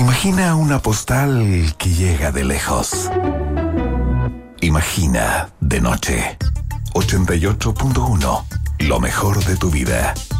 Imagina una postal que llega de lejos. Imagina de noche. 88.1. Lo mejor de tu vida.